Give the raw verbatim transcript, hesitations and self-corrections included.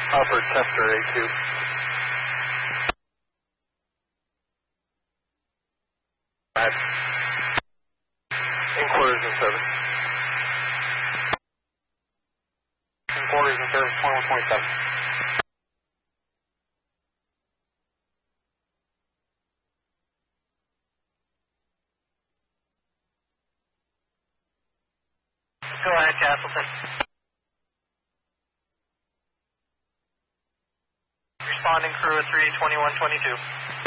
Harper, tester A two. Five. Inquiries in service. Inquiries in service, twenty-one twenty-seven. Go ahead, Castleton. Responding crew at three twenty-one twenty-two.